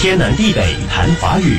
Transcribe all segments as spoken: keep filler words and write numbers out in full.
天南地北谈华语。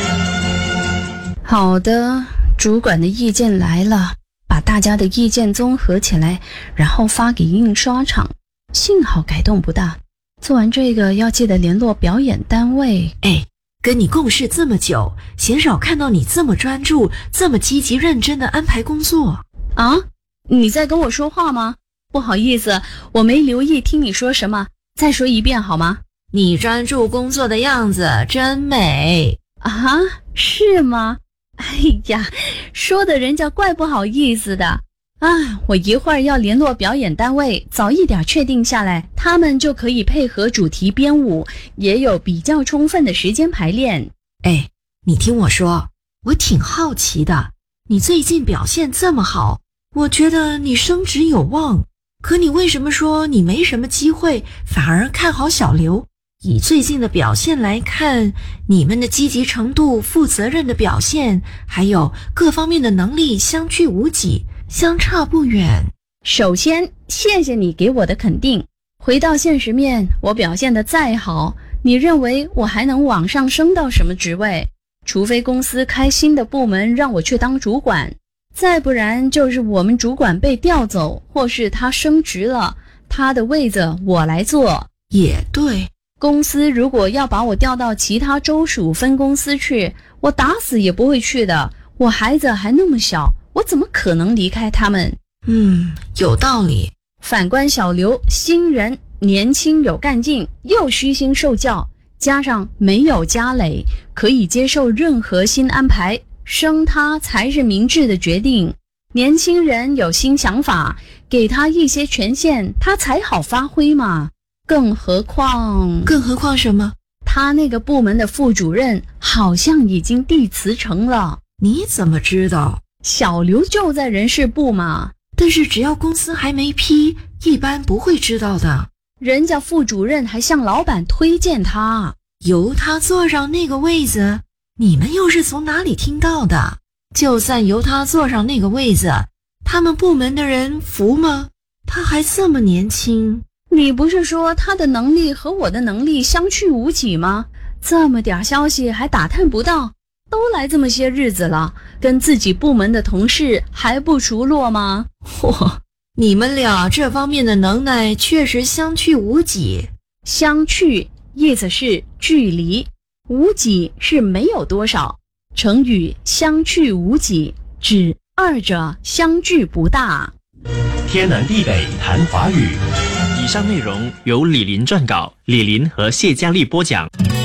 好的，主管的意见来了，把大家的意见综合起来，然后发给印刷厂。幸好改动不大。做完这个要记得联络表演单位。 哎，跟你共事这么久，鲜少看到你这么专注，这么积极认真的安排工作。 啊？你在跟我说话吗？不好意思，我没留意听你说什么，再说一遍好吗？ 你专注工作的样子真美。 啊，是吗？哎呀，说的人家怪不好意思的。啊，我一会儿要联络表演单位，早一点确定下来，他们就可以配合主题编舞，也有比较充分的时间排练。 哎，你听我说，我挺好奇的，你最近表现这么好，我觉得你升职有望，可你为什么说你没什么机会，反而看好小刘？以最近的表现来看，你们的积极程度、负责任的表现，还有各方面的能力相去无几，相差不远。 首先，谢谢你给我的肯定。回到现实面，我表现得再好，你认为我还能往上升到什么职位？除非公司开新的部门让我去当主管，再不然就是我们主管被调走，或是他升职了，他的位子我来做。 也对。 公司如果要把我调到其他州属分公司去，我打死也不会去的。我孩子还那么小，我怎么可能离开他们？ 嗯，有道理。 反观小刘，新人，年轻有干劲，又虚心受教，加上没有家累，可以接受任何新安排，升他才是明智的决定。年轻人有新想法，给他一些权限，他才好发挥嘛。更何况更何况什么？ 他那个部门的副主任好像已经递辞呈了。 你怎么知道？ 小刘就在人事部嘛。 但是只要公司还没批，一般不会知道的。 人家副主任还向老板推荐他， 由他坐上那个位子，你们又是从哪里听到的？就算由他坐上那个位子，他们部门的人服吗？他还这么年轻。 你不是说他的能力和我的能力相去无几吗？这么点消息还打探不到？都来这么些日子了，跟自己部门的同事还不熟络吗？ 嚯，你们俩这方面的能耐确实相去无几。 相去意思是距离，无几是没有多少。成语相去无几指二者相距不大。 天南地北谈华语。 以上内容由李林撰稿，李林和谢佳丽播讲。